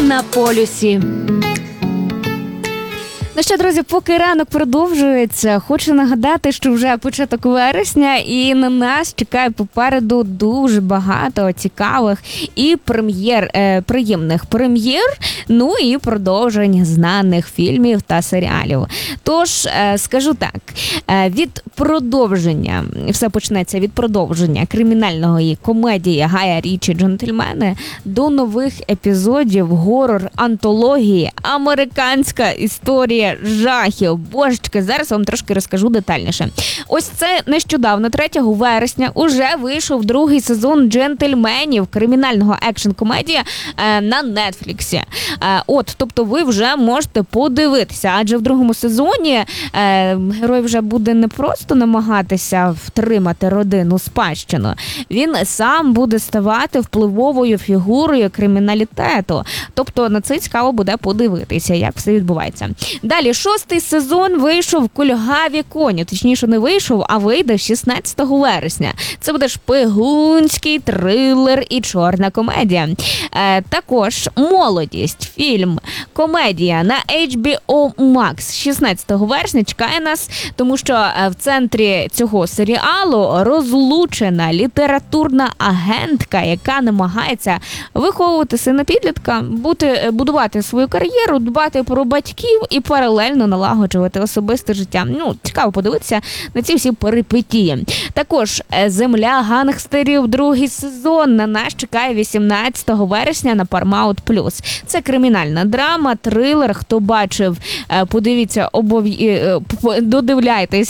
на полюсі. Ну що, друзі, поки ранок продовжується, хочу нагадати, що вже початок вересня і на нас чекає попереду дуже багато цікавих і приємних прем'єр, ну і продовжень знаних фільмів та серіалів. Тож, скажу так, все почнеться від продовження кримінальної комедії Гая Річі «Джентльмени» до нових епізодів горор-антології «Американська історія жахів». Божечки, зараз вам трошки розкажу детальніше. Ось це нещодавно, 3 вересня, уже вийшов другий сезон «Джентльменів», кримінального екшн-комедія на Нетфліксі. Тобто ви вже можете подивитися, адже в другому сезоні герой вже буде не просто намагатися втримати родину спадщину, він сам буде ставати впливовою фігурою криміналітету. Тобто на це цікаво буде подивитися, як все відбувається. Далі, 6-й сезон вийшов «Кульгаві коні». Точніше, не вийшов, а вийде 16 вересня. Це буде шпигунський трилер і чорна комедія. Також «Молодість», фільм, комедія на HBO Max 16 вересня чекає нас, тому що в центрі цього серіалу розлучена літературна агентка, яка намагається виховувати сина підлітка, будувати свою кар'єру, дбати про батьків і паралельно налагоджувати особисте життя. Цікаво подивитися на ці всі перипетії. Також «Земля гангстерів», другий сезон на нас чекає 18 вересня на Paramount+. Це кримінальна драма, трилер. Хто бачив, подивіться, додивляйтесь